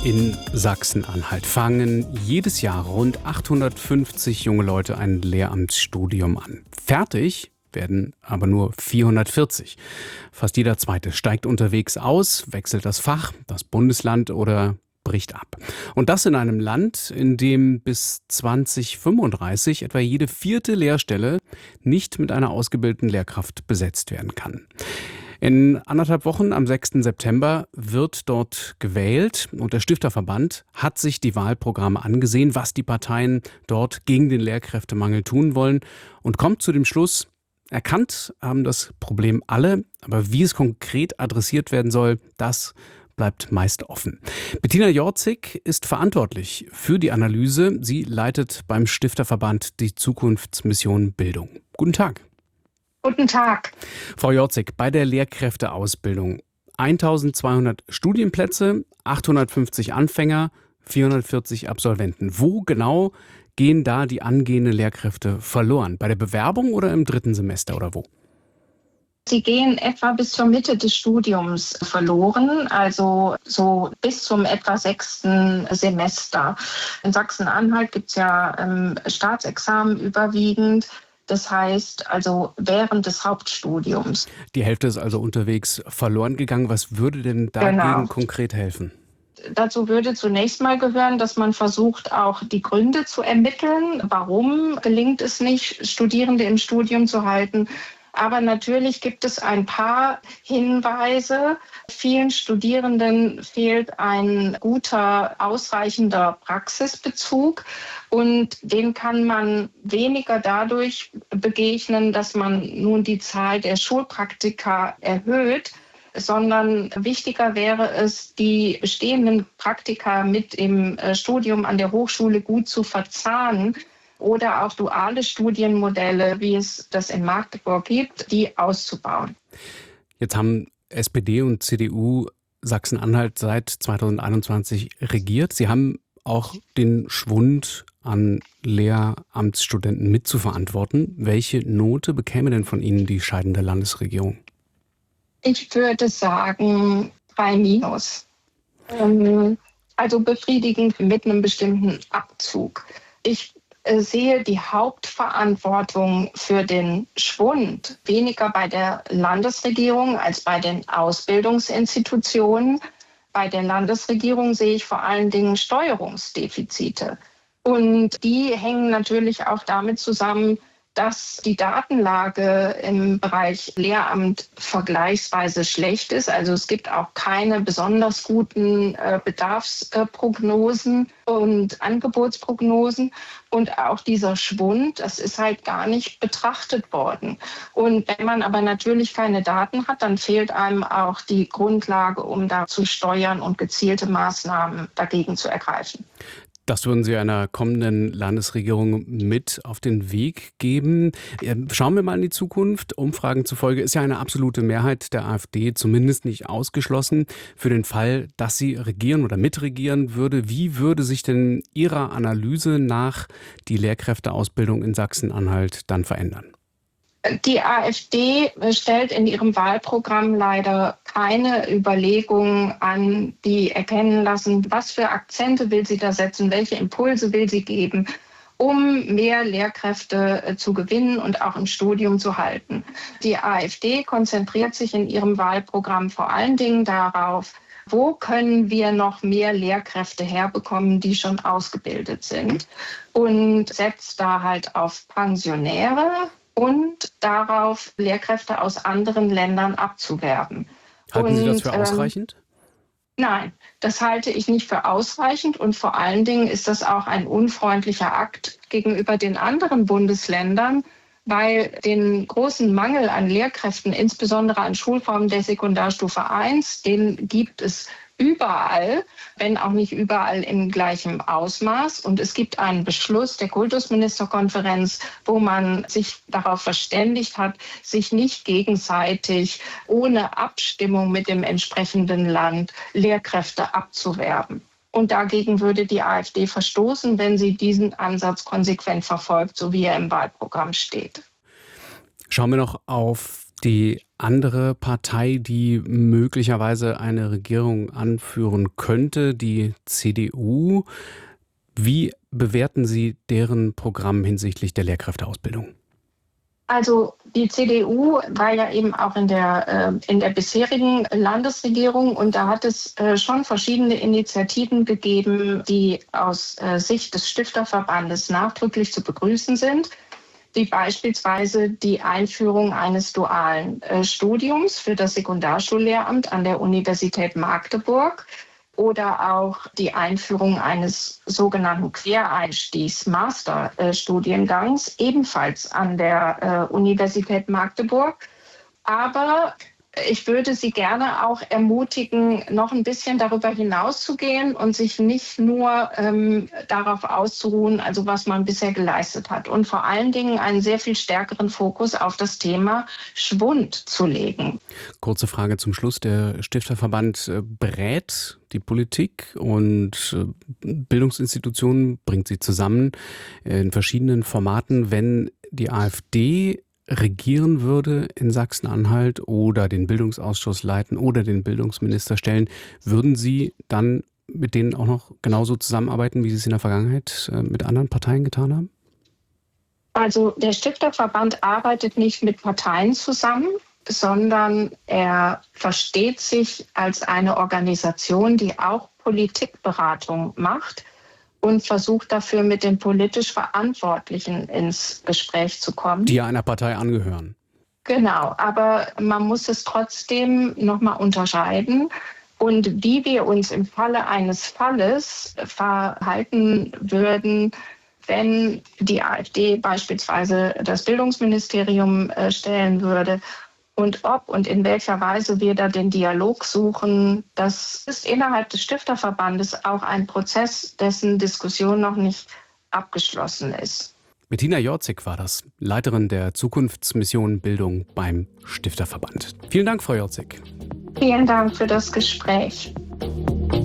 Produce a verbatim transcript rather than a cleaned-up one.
In Sachsen-Anhalt fangen jedes Jahr rund achthundertfünfzig junge Leute ein Lehramtsstudium an. Fertig werden aber nur vierhundertvierzig. Fast jeder Zweite steigt unterwegs aus, wechselt das Fach, das Bundesland oder bricht ab. Und das in einem Land, in dem bis zwanzig fünfunddreißig etwa jede vierte Lehrstelle nicht mit einer ausgebildeten Lehrkraft besetzt werden kann. In anderthalb Wochen, am sechsten September, wird dort gewählt und der Stifterverband hat sich die Wahlprogramme angesehen, was die Parteien dort gegen den Lehrkräftemangel tun wollen und kommt zu dem Schluss, erkannt haben das Problem alle, aber wie es konkret adressiert werden soll, das bleibt meist offen. Bettina Jorzig ist verantwortlich für die Analyse. Sie leitet beim Stifterverband die Zukunftsmission Bildung. Guten Tag. Guten Tag. Frau Jorzig, bei der Lehrkräfteausbildung eintausendzweihundert Studienplätze, achthundertfünfzig Anfänger, vierhundertvierzig Absolventen. Wo genau gehen da die angehenden Lehrkräfte verloren? Bei der Bewerbung oder im dritten Semester oder wo? Sie gehen etwa bis zur Mitte des Studiums verloren, also so bis zum etwa sechsten Semester. In Sachsen-Anhalt gibt es ja ähm, Staatsexamen überwiegend. Das heißt also während des Hauptstudiums. Die Hälfte ist also unterwegs verloren gegangen. Was würde denn dagegen Genau. konkret helfen? Dazu würde zunächst mal gehören, dass man versucht, auch die Gründe zu ermitteln. Warum gelingt es nicht, Studierende im Studium zu halten? Aber natürlich gibt es ein paar Hinweise. Vielen Studierenden fehlt ein guter, ausreichender Praxisbezug. Und den kann man weniger dadurch begegnen, dass man nun die Zahl der Schulpraktika erhöht, sondern wichtiger wäre es, die bestehenden Praktika mit dem Studium an der Hochschule gut zu verzahnen. Oder auch duale Studienmodelle, wie es das in Magdeburg gibt, die auszubauen. Jetzt haben S P D und C D U Sachsen-Anhalt seit zweitausendeinundzwanzig regiert. Sie haben auch den Schwund an Lehramtsstudenten mitzuverantworten. Welche Note bekäme denn von Ihnen die scheidende Landesregierung? Ich würde sagen drei minus. Also befriedigend mit einem bestimmten Abzug. Ich sehe die Hauptverantwortung für den Schwund weniger bei der Landesregierung als bei den Ausbildungsinstitutionen. Bei der Landesregierung sehe ich vor allen Dingen Steuerungsdefizite. Und die hängen natürlich auch damit zusammen, dass die Datenlage im Bereich Lehramt vergleichsweise schlecht ist. Also es gibt auch keine besonders guten äh, Bedarfsprognosen und Angebotsprognosen. Und auch dieser Schwund, das ist halt gar nicht betrachtet worden. Und wenn man aber natürlich keine Daten hat, dann fehlt einem auch die Grundlage, um da zu steuern und gezielte Maßnahmen dagegen zu ergreifen. Das würden Sie einer kommenden Landesregierung mit auf den Weg geben. Schauen wir mal in die Zukunft. Umfragen zufolge ist ja eine absolute Mehrheit der AfD zumindest nicht ausgeschlossen. Für den Fall, dass sie regieren oder mitregieren würde, wie würde sich denn Ihrer Analyse nach die Lehrkräfteausbildung in Sachsen-Anhalt dann verändern? Die AfD stellt in ihrem Wahlprogramm leider keine Überlegungen an, die erkennen lassen, was für Akzente will sie da setzen, welche Impulse will sie geben, um mehr Lehrkräfte zu gewinnen und auch im Studium zu halten. Die AfD konzentriert sich in ihrem Wahlprogramm vor allen Dingen darauf, wo können wir noch mehr Lehrkräfte herbekommen, die schon ausgebildet sind, und setzt da halt auf Pensionäre und darauf, Lehrkräfte aus anderen Ländern abzuwerben. Halten und, Sie das für ähm, ausreichend? Nein, das halte ich nicht für ausreichend. Und vor allen Dingen ist das auch ein unfreundlicher Akt gegenüber den anderen Bundesländern, weil den großen Mangel an Lehrkräften, insbesondere an Schulformen der Sekundarstufe eins, den gibt es überall, wenn auch nicht überall im gleichen Ausmaß. Und es gibt einen Beschluss der Kultusministerkonferenz, wo man sich darauf verständigt hat, sich nicht gegenseitig ohne Abstimmung mit dem entsprechenden Land Lehrkräfte abzuwerben. Und dagegen würde die AfD verstoßen, wenn sie diesen Ansatz konsequent verfolgt, so wie er im Wahlprogramm steht. Schauen wir noch auf die andere Partei, die möglicherweise eine Regierung anführen könnte, die C D U. Wie bewerten Sie deren Programm hinsichtlich der Lehrkräfteausbildung? Also die C D U war ja eben auch in der, äh, in der bisherigen Landesregierung und da hat es äh, schon verschiedene Initiativen gegeben, die aus äh, Sicht des Stifterverbandes nachdrücklich zu begrüßen sind, wie beispielsweise die Einführung eines dualen äh, Studiums für das Sekundarschullehramt an der Universität Magdeburg oder auch die Einführung eines sogenannten Quereinstiegs-Masterstudiengangs, ebenfalls an der äh, Universität Magdeburg. Aber ich würde Sie gerne auch ermutigen, noch ein bisschen darüber hinauszugehen und sich nicht nur ähm, darauf auszuruhen, also was man bisher geleistet hat. Und vor allen Dingen einen sehr viel stärkeren Fokus auf das Thema Schwund zu legen. Kurze Frage zum Schluss. Der Stifterverband berät die Politik und Bildungsinstitutionen, bringt sie zusammen in verschiedenen Formaten. Wenn die AfD regieren würde in Sachsen-Anhalt oder den Bildungsausschuss leiten oder den Bildungsminister stellen, würden Sie dann mit denen auch noch genauso zusammenarbeiten, wie Sie es in der Vergangenheit mit anderen Parteien getan haben? Also der Stifterverband arbeitet nicht mit Parteien zusammen, sondern er versteht sich als eine Organisation, die auch Politikberatung macht und versucht dafür mit den politisch Verantwortlichen ins Gespräch zu kommen. Die ja einer Partei angehören. Genau, aber man muss es trotzdem nochmal unterscheiden. Und wie wir uns im Falle eines Falles verhalten würden, wenn die AfD beispielsweise das Bildungsministerium stellen würde, und ob und in welcher Weise wir da den Dialog suchen, das ist innerhalb des Stifterverbandes auch ein Prozess, dessen Diskussion noch nicht abgeschlossen ist. Bettina Jorzig war das, Leiterin der Zukunftsmission Bildung beim Stifterverband. Vielen Dank, Frau Jorzig. Vielen Dank für das Gespräch.